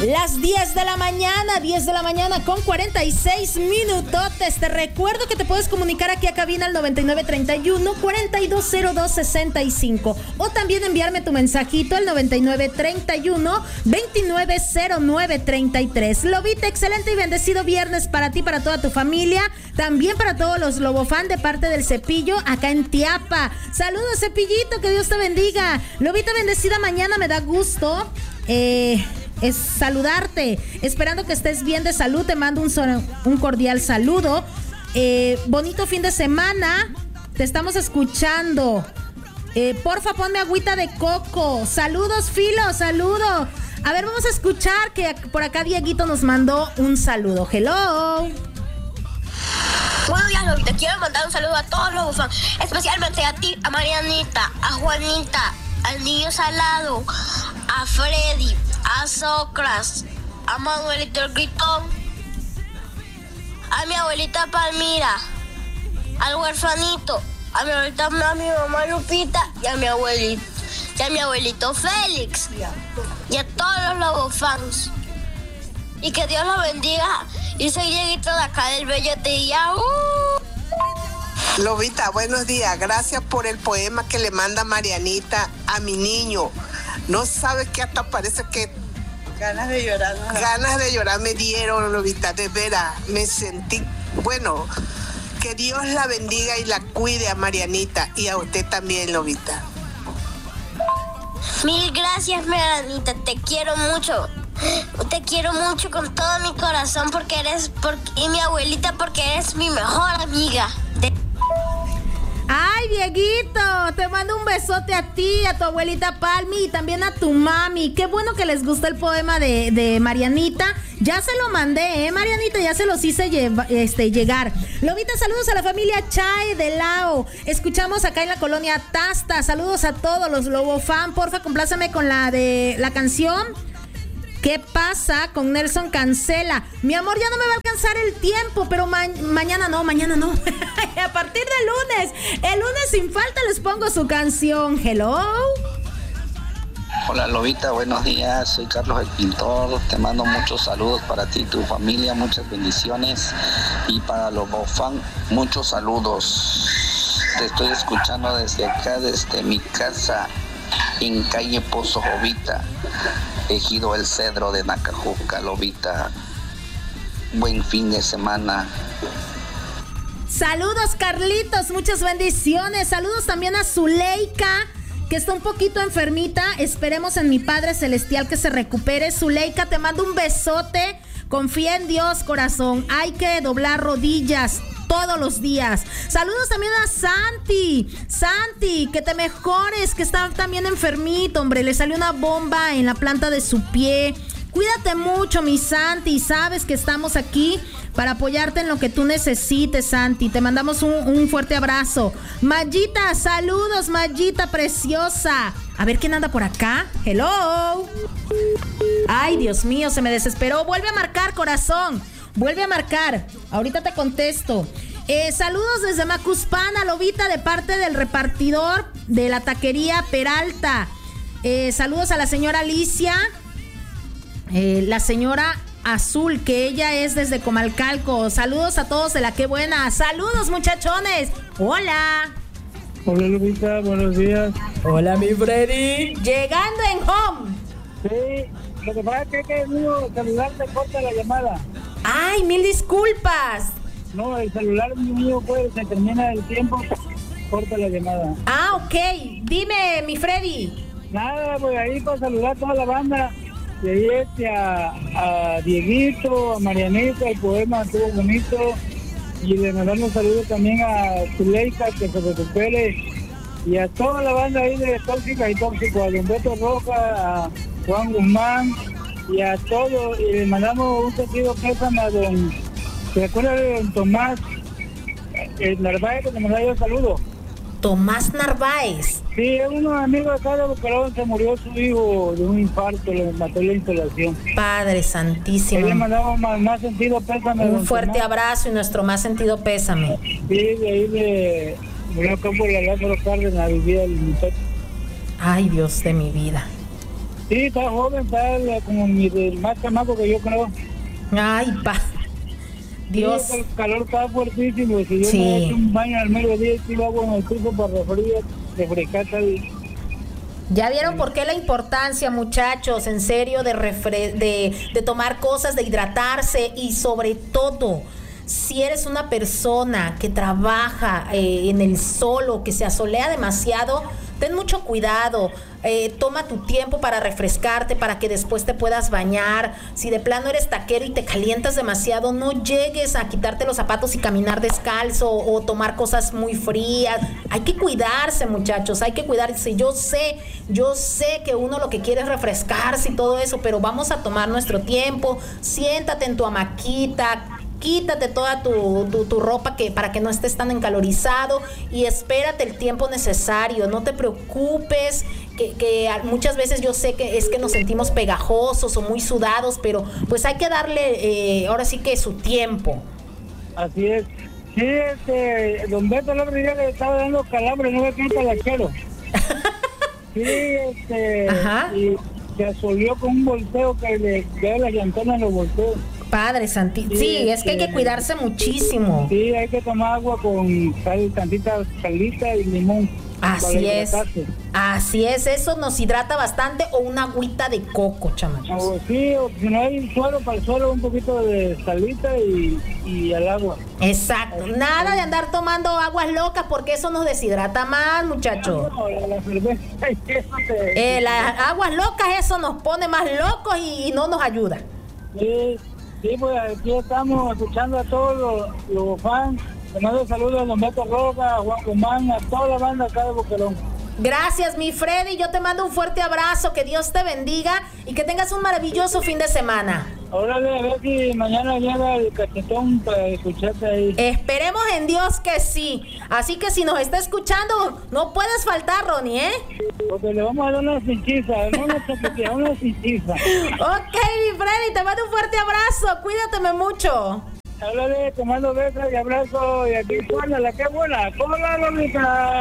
Las 10 de la mañana con 46 minutotes. Te recuerdo que te puedes comunicar aquí a cabina al 9931-420265 o también enviarme tu mensajito al 9931-290933. Lobita, excelente y bendecido viernes para ti, para toda tu familia, también para todos los Lobofan de parte del Cepillo acá en Tiapa. Saludos, Cepillito, que Dios te bendiga. Lobita, bendecida mañana, me da gusto es saludarte, esperando que estés bien de salud. Te mando un cordial saludo. Bonito fin de semana, te estamos escuchando. Porfa, ponme agüita de coco. Saludos, Filo, saludo. A ver, vamos a escuchar que por acá Dieguito nos mandó un saludo. Hello. Buenos días, Lobita. Quiero mandar un saludo a todos los fans, especialmente a ti, a Marianita, a Juanita, al niño Salado, a Freddy, a Socras, a Manuelito el Gritón, a mi abuelita Palmira, al huerfanito, a mi abuelita, a mi mamá Lupita y a mi abuelito Félix y a todos los Lobofans. Y que Dios los bendiga. Y soy Dieguito de acá del Bello Tilla. Lobita, buenos días. Gracias por el poema que le manda Marianita a mi niño. No sabes que hasta parece que ganas de llorar, ¿no? Ganas de llorar me dieron, Lobita, de veras. Me sentí, bueno, que Dios la bendiga y la cuide a Marianita y a usted también, Lobita. Mil gracias, Marianita, te quiero mucho. Te quiero mucho con todo mi corazón y mi abuelita porque eres mi mejor amiga. Ay, Dieguito, te mando un besote a ti, a tu abuelita Palmi y también a tu mami. Qué bueno que les gustó el poema de Marianita. Ya se lo mandé, Marianita, ya se los hice llegar. Lobita, saludos a la familia Chae de Lao. Escuchamos acá en la colonia Tasta. Saludos a todos los Lobofan. Porfa, complácame con la canción. ¿Qué pasa con Nelson Cancela? Mi amor, ya no me va a alcanzar el tiempo, pero mañana no. A partir del lunes, el lunes sin falta les pongo su canción. Hello. Hola, Lobita, buenos días. Soy Carlos el Pintor. Te mando muchos saludos para ti y tu familia, muchas bendiciones. Y para los Lobofan, muchos saludos. Te estoy escuchando desde acá, desde mi casa, en calle Pozo Jovita, Ejido El Cedro de Nacajuca. Lobita, buen fin de semana. Saludos, Carlitos, muchas bendiciones. Saludos también a Zuleika, que está un poquito enfermita. Esperemos en mi Padre Celestial que se recupere. Zuleika, te mando un besote. Confía en Dios, corazón. Hay que doblar rodillas todos los días. Saludos también a Santi, que te mejores, que está también enfermito, hombre, le salió una bomba en la planta de su pie. Cuídate mucho, mi Santi, sabes que estamos aquí para apoyarte en lo que tú necesites, Santi. Te mandamos un fuerte abrazo. Mayita, saludos, Mayita preciosa. A ver quién anda por acá. Hello. Ay, Dios mío, se me desesperó. Vuelve a marcar, corazón. Vuelve a marcar. Ahorita te contesto. Saludos desde Macuspana, Lobita, de parte del repartidor de la taquería Peralta. Saludos a la señora Alicia, la señora Azul, que ella es desde Comalcalco. Saludos a todos de la Qué Buena. Saludos, muchachones. Hola. Hola, Lobita, buenos días. Hola, mi Freddy. Llegando en home. Sí, lo que pasa es que el mío celular te corta la llamada. Ay, mil disculpas. No, el celular mío pues se termina el tiempo, corta la llamada. Ah, ok. Dime, mi Freddy. Nada, pues ahí para saludar a toda la banda. Y ahí a Dieguito, a Marianita, el poema estuvo bonito. Y le mandamos un saludo también a Zuleika, que se recupere. Y a toda la banda ahí de Tóxica y Tóxico, a Don Beto Roja, a Juan Guzmán y a todos. Y le mandamos un sentido pésame a don... ¿Se acuerda de don Tomás Narváez, que le mandaba yo saludo? Tomás Narváez. Sí, es unos amigos acá de Bucaramanga, se murió su hijo de un infarto, le mató la instalación. Padre Santísimo. Le mandamos más sentido pésame. Un fuerte abrazo y nuestro más sentido pésame. Sí, de ahí de murió acá por la Lázaro Cárdenas, vivía el muchacho. Ay, Dios de mi vida. Sí, está joven, está como el más chamaco que yo creo. Ay, Dios. Sí, el calor está fuertísimo. Si yo Sí. me he hecho un baño al mediodía y tiro agua en el piso para refrescar tal. Ya vieron por qué la importancia, muchachos, en serio, de tomar cosas, de hidratarse y sobre todo, si eres una persona que trabaja en el sol o que se asolea demasiado, ten mucho cuidado. Toma tu tiempo para refrescarte, para que después te puedas bañar. Si de plano eres taquero y te calientas demasiado, no llegues a quitarte los zapatos y caminar descalzo o tomar cosas muy frías. Hay que cuidarse, muchachos, hay que cuidarse. Yo sé que uno lo que quiere es refrescarse y todo eso, pero vamos a tomar nuestro tiempo. Siéntate en tu hamaquita, quítate toda tu ropa para que no estés tan encalorizado y espérate el tiempo necesario. No te preocupes, que muchas veces yo sé que es que nos sentimos pegajosos o muy sudados, pero pues hay que darle ahora sí que su tiempo. Así es. Sí, don Beto el otro día le estaba dando calambre, no me quita el quiero. Sí, Ajá. Y se asolió con un volteo que le dio las llantonas en los volteos. Padre Santísimo. Sí, es que hay que cuidarse muchísimo. Sí, hay que tomar agua con tantita salita y limón. Así es. Así es, eso nos hidrata bastante, o una agüita de coco, chamachos. Sí, o si no hay suelo, para el suelo un poquito de salita y al agua. Exacto, nada de andar tomando aguas locas porque eso nos deshidrata más, muchachos. No, la cerveza y eso las aguas locas, eso nos pone más locos y no nos ayuda. Sí, pues aquí estamos escuchando a todos los fans. Les mando saludos a Don Beto Roca, a Juan Guzmán, a toda la banda acá de Boquerón. Gracias, mi Freddy. Yo te mando un fuerte abrazo. Que Dios te bendiga y que tengas un maravilloso fin de semana. Órale, a ver si mañana llega el cachetón para escucharte ahí. Esperemos en Dios que sí. Así que si nos está escuchando, no puedes faltar, Ronnie, ¿eh? Porque le vamos a dar una cinchiza, no una chaquetilla, una cinchiza. Ok, mi Freddy, te mando un fuerte abrazo. Cuídateme mucho. Háblale, te mando besos y abrazos. Y aquí, buena, la que buena. ¡Hola, Lolita!